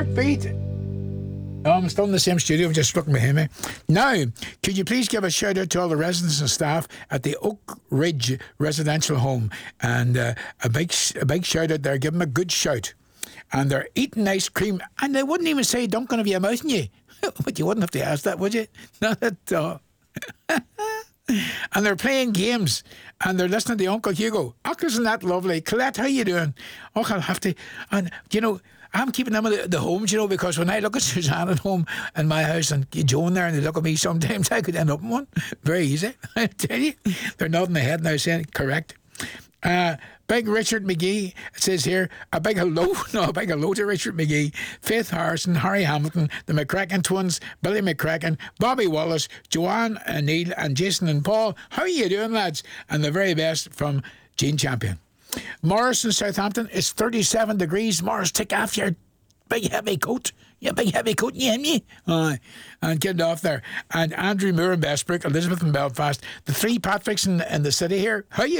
heartbeat. No, I'm still in the same studio. I'm just looking behind me. Now, could you please give a shout out to all the residents and staff at the Oak Ridge Residential Home, and a big shout out there. Give them a good shout. And they're eating ice cream, and they wouldn't even say Duncan if you mouthing you. But you wouldn't have to ask that, would you? Not at all. And they're playing games, and they're listening to Uncle Hugo. Oh, isn't that lovely? Colette, how you doing? Oh, I'll have to. And, I'm keeping them at the homes, because when I look at Suzanne at home in my house and Joan there and they look at me, sometimes I could end up in one. Very easy, I tell you. They're nodding their head now saying, correct. Big Richard McGee, it says here, a big hello to Richard McGee, Faith Harrison, Harry Hamilton, the McCracken twins, Billy McCracken, Bobby Wallace, Joanne and Neil, and Jason and Paul. How are you doing, lads? And the very best from Jean Champion. Morris in Southampton, it's 37 degrees. Morris, take off your big heavy coat. Your big heavy coat, you hear me? And get it off there. And Andrew Moore in Bestbrook, Elizabeth in Belfast, the three Patricks in the city here. How you